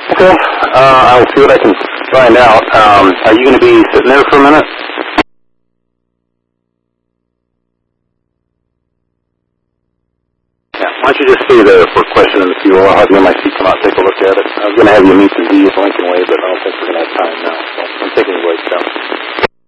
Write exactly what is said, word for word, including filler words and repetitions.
Okay. Uh, I'll see what I can find out. Um, are you going to be sitting there for a minute? Yeah. Why don't you just stay there for a question in the fuel? I'll have you in my seat come out and take a look at it. I was going to have you meet the Z at Lincoln Way, but I don't think we're going to have time now.